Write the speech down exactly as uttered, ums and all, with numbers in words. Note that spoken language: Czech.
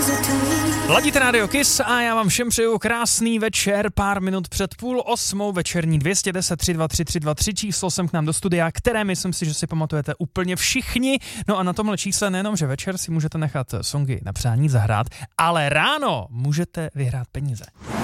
Ladíte Radio Kiss a já vám všem přeju krásný večer, pár minut před půl osmou večerní dvě jedna nula tři dva tři tři dva tři číslo sem k nám do studia, které myslím si, že si pamatujete úplně všichni. No a na tomhle čísle nejenom, že večer si můžete nechat songy na přání zahrát, ale ráno můžete vyhrát peníze.